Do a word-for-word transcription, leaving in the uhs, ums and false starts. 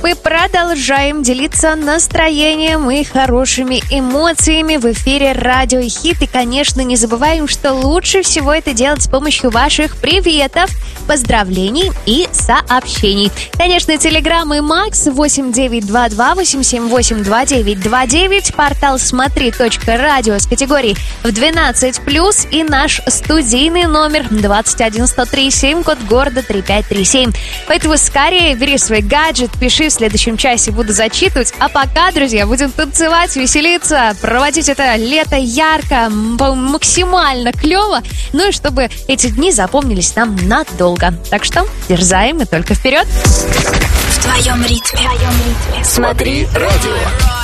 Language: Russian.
Мы продолжаем делиться настроением и хорошими эмоциями в эфире Радио Хит. И, конечно, не забываем, что лучше всего это делать с помощью ваших приветов, поздравлений и сообщений. Конечно, Телеграм и Макс восемь девять два два восемь семь восемь два девять два девять, портал смотри точка радио с категорией в двенадцать плюс и наш студийный номер двадцать один сто три семь, код города три пять три семь. Поэтому скорее бери свой гаджет, пиши, в следующем часе буду зачитывать. А пока, друзья, будем танцевать, веселиться, проводить это лето ярко, максимально клево, ну и чтобы эти дни запомнились нам надолго. Так что дерзаем и только вперед! В твоем ритме. В твоем ритме. Смотри радио.